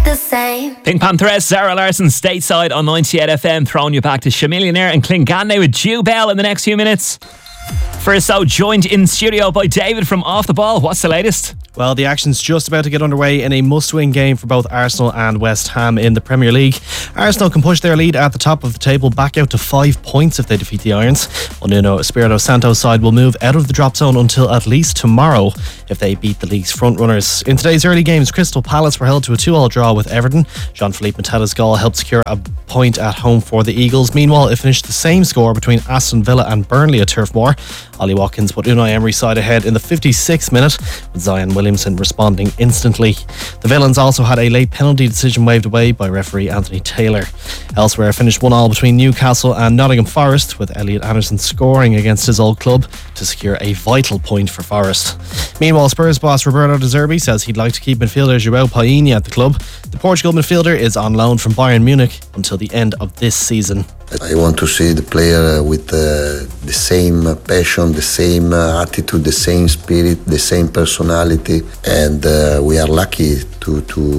the same. Pink Pantheress, Zara Larsson, stateside on 98 FM, throwing you back to Chamillionaire and Clingane with Dew Bell in the next few minutes. First out, joined in studio by David from Off the Ball. What's the latest? Well, the action's just about to get underway in a must-win game for both Arsenal and West Ham in the Premier League. Arsenal can push their lead at the top of the table back out to 5 points if they defeat the Irons. While Nuno Espirito Santo's side will move out of the drop zone until at least tomorrow if they beat the league's frontrunners. In today's early games, Crystal Palace were held to a 2-2 draw with Everton. Jean-Philippe Mateta's goal helped secure a point at home for the Eagles. Meanwhile, it finished the same score between Aston Villa and Burnley at Turf Moor. Ollie Watkins put Unai Emery's side ahead in the 56th minute, with Zion Williamson responding instantly. The Villains also had a late penalty decision waved away by referee Anthony Taylor. Elsewhere, finished 1-1 between Newcastle and Nottingham Forest, with Elliot Anderson scoring against his old club to secure a vital point for Forest. Meanwhile, Spurs boss Roberto De Zerbi says he'd like to keep midfielder João Painha at the club. The Portugal midfielder is on loan from Bayern Munich until the end of this season. I want to see the player with the same passion, the same attitude, the same spirit, the same personality, and we are lucky to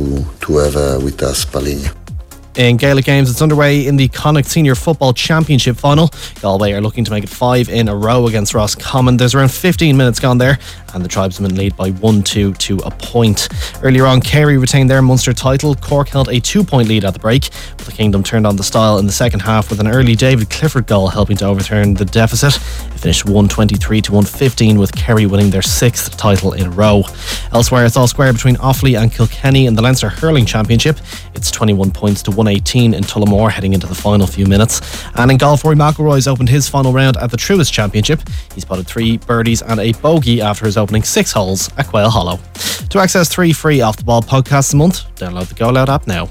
have with us Palinha. In Gaelic games, it's underway in the Connacht Senior Football Championship final. Galway are looking to make it 5 in a row against Roscommon. There's around 15 minutes gone there, and the tribesmen lead by 1-2 to a point. Earlier on, Kerry retained their Munster title. Cork held a 2-point lead at the break, but the Kingdom turned on the style in the second half with an early David Clifford goal helping to overturn the deficit. It finished 123 to 115, with Kerry winning their 6th title in a row. Elsewhere, it's all square between Offaly and Kilkenny in the Leinster Hurling Championship. It's 21 points to 118 in Tullamore heading into the final few minutes. And in golf, Rory McIlroy's opened his final round at the Truist Championship. He spotted 3 birdies and a bogey after his opening 6 holes at Quail Hollow. To access 3 free Off the Ball podcasts a month, download the Go Loud app now.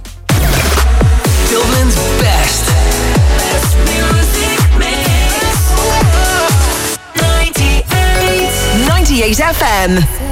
Dublin's best music mix. 98 FM.